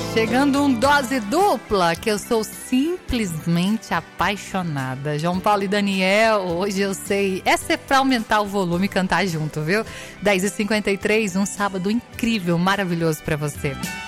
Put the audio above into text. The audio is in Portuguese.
Chegando um dose dupla, que eu sou simplesmente apaixonada. João Paulo e Daniel, hoje eu sei, essa é pra aumentar o volume e cantar junto, viu? 10h53, um sábado incrível, maravilhoso pra você.